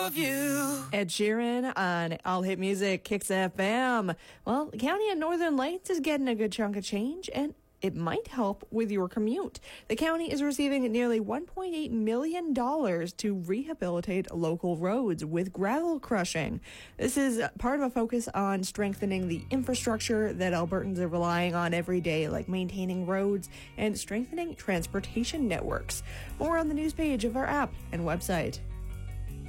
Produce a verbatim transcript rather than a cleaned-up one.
of you. Ed Sheeran on All Hit Music, Kicks F M. Well, the county of Northern Lights is getting a good chunk of change, and it might help with your commute. The county is receiving nearly one point eight million dollars to rehabilitate local roads with gravel crushing. This is part of a focus on strengthening the infrastructure that Albertans are relying on every day, like maintaining roads and strengthening transportation networks. More on the news page of our app and website.